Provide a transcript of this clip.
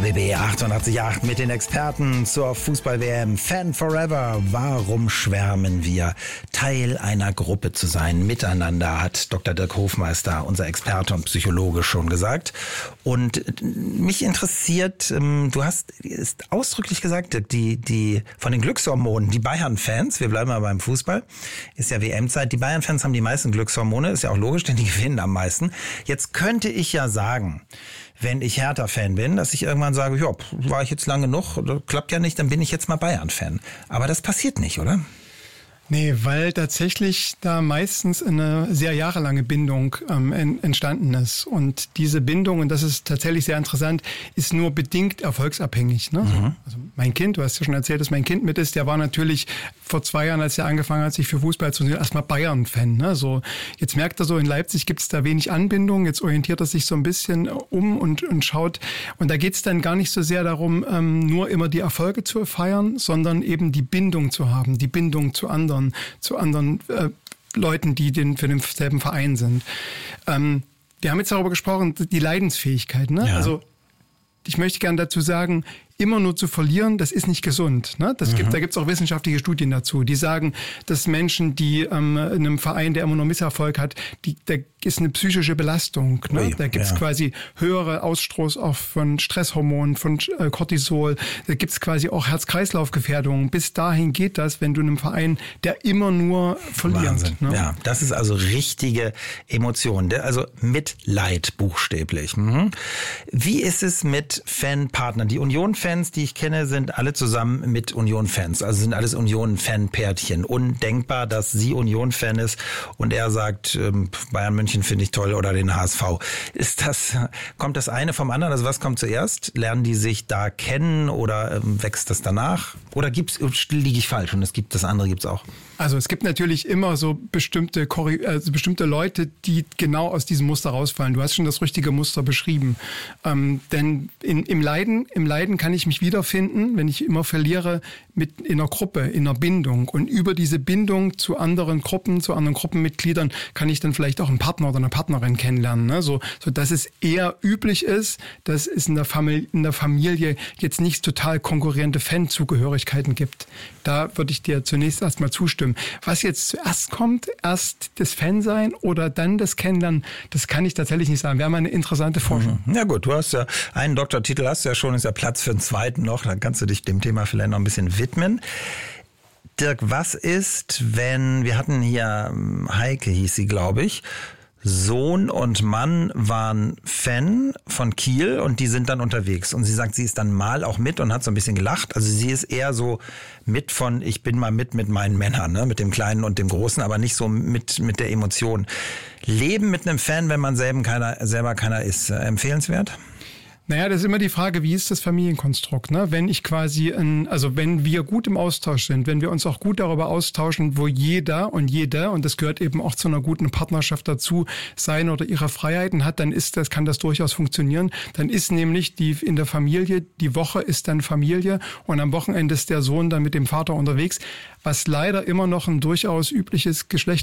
RBB 88.8 mit den Experten zur Fußball-WM. Fan Forever. Warum schwärmen wir? Teil einer Gruppe zu sein, miteinander, hat Dr. Dirk Hofmeister, unser Experte und Psychologe, schon gesagt. Und mich interessiert, du hast ausdrücklich gesagt, Dirk, die von den Glückshormonen, die Bayern-Fans, wir bleiben mal beim Fußball, ist ja WM-Zeit, die Bayern-Fans haben die meisten Glückshormone, ist ja auch logisch, denn die gewinnen am meisten. Jetzt könnte ich ja sagen, wenn ich Hertha-Fan bin, dass ich irgendwann sage, ja, war ich jetzt lang genug, klappt ja nicht, dann bin ich jetzt mal Bayern-Fan. Aber das passiert nicht, oder? Nee, weil tatsächlich da meistens eine sehr jahrelange Bindung entstanden ist. Und diese Bindung, und das ist tatsächlich sehr interessant, ist nur bedingt erfolgsabhängig. Ne? Mhm. Also mein Kind, du hast ja schon erzählt, dass mein Kind mit ist, der war natürlich vor 2 Jahren, als er angefangen hat, sich für Fußball zu interessieren, erstmal Bayern-Fan. Ne? So, jetzt merkt er so, in Leipzig gibt es da wenig Anbindung, jetzt orientiert er sich so ein bisschen um und schaut. Und da geht es dann gar nicht so sehr darum, nur immer die Erfolge zu feiern, sondern eben die Bindung zu haben, die Bindung zu anderen Leuten, die für denselben Verein sind. Wir haben jetzt darüber gesprochen, die Leidensfähigkeit. Ne? Ja. Also ich möchte gerne dazu sagen, immer nur zu verlieren, das ist nicht gesund. Ne? Da gibt's auch wissenschaftliche Studien dazu, die sagen, dass Menschen, die in einem Verein, der immer nur Misserfolg hat, da ist eine psychische Belastung. Ne? Da gibt's quasi höhere Ausstoß auch von Stresshormonen, von Cortisol. Da gibt's quasi auch Herz-Kreislauf-Gefährdungen. Bis dahin geht das, wenn du in einem Verein, der immer nur verliert. Wahnsinn. Ne? Ja, das ist also richtige Emotion, also Mitleid buchstäblich. Mhm. Wie ist es mit Fanpartnern? Die Union-Fans, die ich kenne, sind alle zusammen mit Union-Fans. Also sind alles Union-Fan-Pärchen. Undenkbar, dass sie Union-Fan ist und er sagt, Bayern München finde ich toll oder den HSV. Kommt das eine vom anderen? Also was kommt zuerst? Lernen die sich da kennen oder wächst das danach? Oder liege ich falsch und das andere gibt's auch? Also es gibt natürlich immer so bestimmte Leute, die genau aus diesem Muster rausfallen. Du hast schon das richtige Muster beschrieben. Denn im Leiden kann ich mich wiederfinden, wenn ich immer verliere, in einer Gruppe, in einer Bindung. Und über diese Bindung zu anderen Gruppenmitgliedern kann ich dann vielleicht auch einen Partner oder eine Partnerin kennenlernen. Ne? So dass es eher üblich ist, dass es in der Familie jetzt nicht total konkurrente Fanzugehörigkeiten gibt. Da würde ich dir zunächst erstmal zustimmen. Was jetzt zuerst kommt, erst das Fansein oder dann das Kennenlernen, das kann ich tatsächlich nicht sagen. Wäre mal eine interessante Forschung. Ja gut, du hast ja einen Doktortitel, hast du ja schon, ist ja Platz für einen zweiten noch, dann kannst du dich dem Thema vielleicht noch ein bisschen widmen. Dirk, was ist, wenn, wir hatten hier Heike, hieß sie, glaube ich, Sohn und Mann waren Fan von Kiel und die sind dann unterwegs. Und sie sagt, sie ist dann mal auch mit und hat so ein bisschen gelacht. Also sie ist eher so ich bin mal mit meinen Männern, ne? Mit dem Kleinen und dem Großen, aber nicht so mit der Emotion. Leben mit einem Fan, wenn man selber keiner ist, empfehlenswert? Naja, das ist immer die Frage, wie ist das Familienkonstrukt? Ne? Wenn wenn wir gut im Austausch sind, wenn wir uns auch gut darüber austauschen, wo jeder, und das gehört eben auch zu einer guten Partnerschaft dazu, seine oder ihre Freiheiten hat, dann kann das durchaus funktionieren. Dann ist nämlich in der Familie, die Woche ist dann Familie und am Wochenende ist der Sohn dann mit dem Vater unterwegs, was leider immer noch ein durchaus übliches